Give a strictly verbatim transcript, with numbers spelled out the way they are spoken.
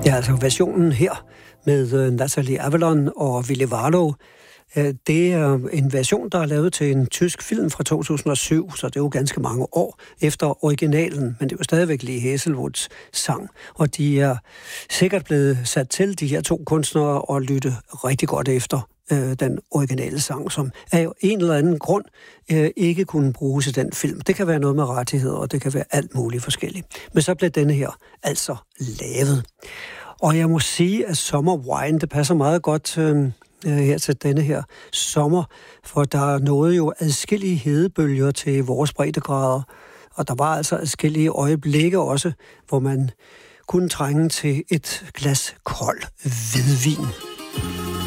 Ja, altså versionen her med Natalie Avalon og Willy Warlow, det er en version, der er lavet til en tysk film fra to tusind og syv, så det er jo ganske mange år efter originalen, men det er jo stadigvæk Lee Hazlewoods sang, og de er sikkert blevet sat til, de her to kunstnere, og lytte rigtig godt efter øh, den originale sang, som af en eller anden grund øh, ikke kunne bruges i den film. Det kan være noget med rettigheder, og det kan være alt muligt forskelligt. Men så blev denne her altså lavet. Og jeg må sige, at Summer Wine, det passer meget godt øh, her til denne her sommer, for der nåede jo adskillige hedebølger til vores breddegrader, og der var altså adskillige øjeblikke også, hvor man kunne trænge til et glas kold hvidvin.